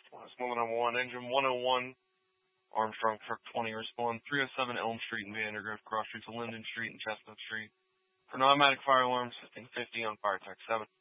Mobile number 1, engine 101, Armstrong Truck 20, respond 307 Elm Street in Vandergrift, cross streets of Linden Street and Chestnut Street. For non-automatic fire alarms, 1550 on Fire Tech 7.